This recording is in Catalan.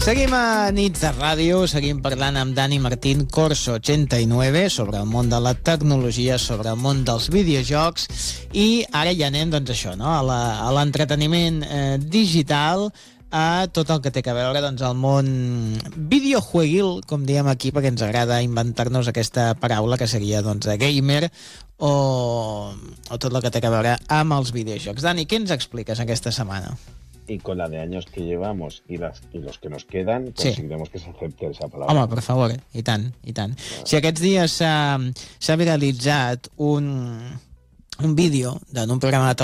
Seguim a Nits de Ràdio, seguim parlant amb Dani Martín, Corso 89, sobre el món de la tecnologia, sobre el món dels videojocs, i ara ja anem, doncs això, no? a l'entreteniment digital, a tot el que té a veure doncs, el món videojueguil, com diem aquí, perquè ens agrada inventar-nos aquesta paraula que seria doncs, gamer, o tot el que té a veure amb els videojocs. Dani, què ens expliques aquesta setmana? Y con la de años que llevamos y los que nos quedan, conseguiremos que se acepte esa palabra. Home, per favor, i tant, i tant. Si aquests dies s'ha viralitzat un vídeo d'un programa de